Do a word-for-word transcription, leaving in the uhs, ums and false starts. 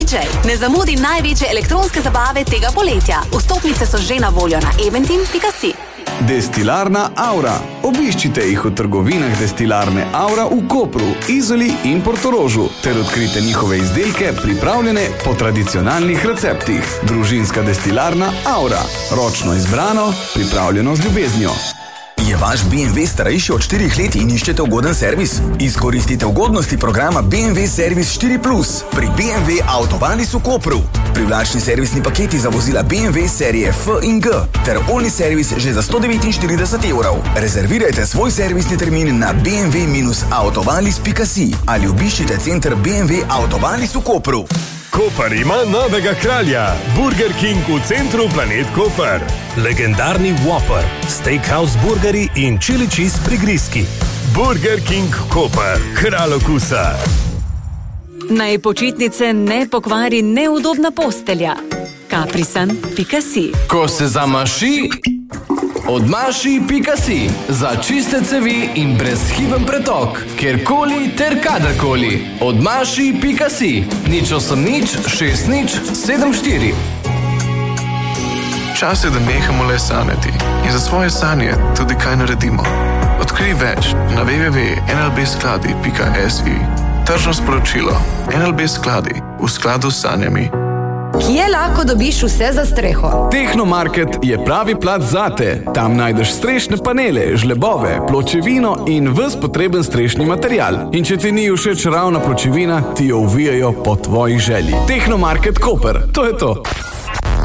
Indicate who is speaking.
Speaker 1: didžej. Ne zamudi največje elektronske zabave tega poletja. Vstopnice so že na voljo na eventim pika si.
Speaker 2: Destilarna Aura. Obiščite jih v trgovinah Destilarne Aura v Kopru, Izoli in Portorožu ter odkrite njihove izdelke pripravljene po tradicionalnih receptih. Družinska destilarna Aura. Ročno izbrano, pripravljeno z ljubeznijo.
Speaker 3: Je vaš B M W starejši od štirih let in iščete ugoden servis? Izkoristite ugodnosti programa B M W Servis štiri plus pri B M W Autovalis v Kopru. Privlačni servisni paketi za vozila B M W serije F in G ter only servis že za sto devetinštirideset evrov. Rezervirajte svoj servisni termin na b m w autovalis pika si ali obiščite center B M W Autovalis v Kopru.
Speaker 4: Koper ima novega kralja. Burger King v centru Planet Koper. Legendarni Whopper, Steakhouse burgeri in chili cheese prigrizki. Burger King Koper, kralj okusa.
Speaker 1: Naj počitnice ne pokvari neudobna postelja. kaprisan pika si.
Speaker 5: Ko se zamaši, odmaši pika si. Za čiste cevi in brezhiben pretok, kjerkoli ter kadarkoli. Odmaši pika si. Nič osem nič, šest nič, sedem štiri.
Speaker 6: Čas je, da nehamo le sanjati in za svoje sanje tudi kaj naredimo. Odkrij več na w w w pika n l b skladi pika s i. Tržno sporočilo. N L B skladi v skladu s sanjami.
Speaker 7: Kje lahko dobiš vse za streho?
Speaker 2: Tehnomarket je pravi plac zate. Tam najdeš strešne panele, žlebove, pločevino in ves potreben strešni material. In če ti ni všeč ravna pločevina, ti jo uvijajo po tvoji želji. Tehnomarket Koper, to je to.